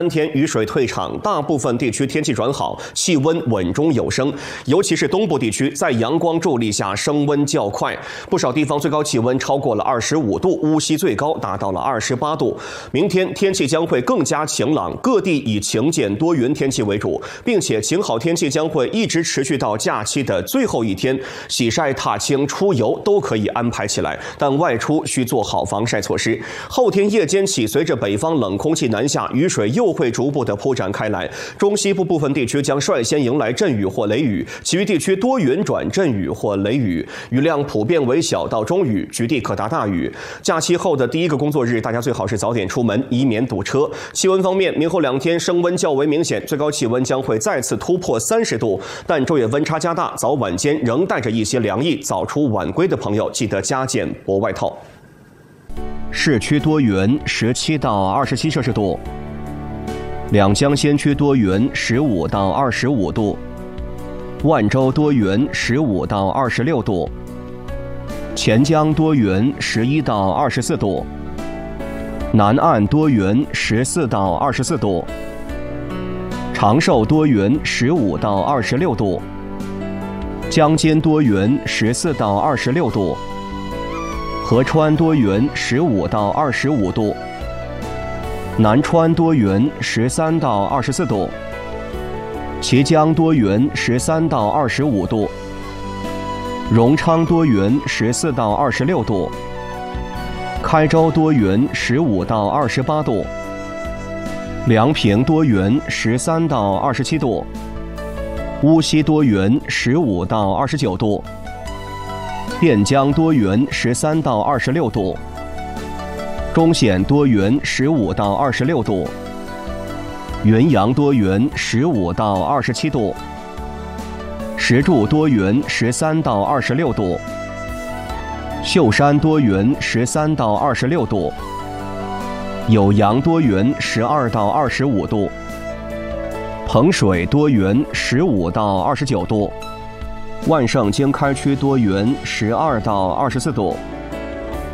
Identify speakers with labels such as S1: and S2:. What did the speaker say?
S1: 3天雨水退场，大部分地区天气转好，气温稳中有升，尤其是东部地区，在阳光助力下升温较快，不少地方最高气温超过了25度，乌溪最高达到了28度。明天天气将会更加晴朗，各地以晴间多云天气为主，并且晴好天气将会一直持续到假期的最后一天，洗晒、踏青、出游都可以安排起来，但外出需做好防晒措施。后天夜间起，随着北方冷空气南下，雨水又会逐步的铺展开来，中西部部分地区将率先迎来阵雨或雷雨，其余地区多云转阵雨或雷雨，雨量普遍为小到中雨，局地可达大雨。假期后的第一个工作日，大家最好是早点出门，以免堵车。气温方面，明后2天升温较为明显，最高气温将会再次突破30度，但昼夜温差加大，早晚间仍带着一些凉意，早出晚归的朋友记得加件薄外套。市区多云，17到27摄氏度。两江仙区多云，15到25度；万州多云，15到26度；钱江多云，11到24度；南岸多云，14到24度；长寿多云，15到26度；江津多云，14到26度；合川多云，15到25度。南川多云，13到24度；綦江多云，13到25度；荣昌多云，14到26度；开州多云，15到28度；梁平多云，13到27度；乌溪多云，15到29度；垫江多云，13到26度；中显多云15到26度，云阳多云15到27度，石柱多云13到26度，秀山多云13到26度，酉阳多云12到25度，彭水多云15到29度，万盛经开区多云12到24度。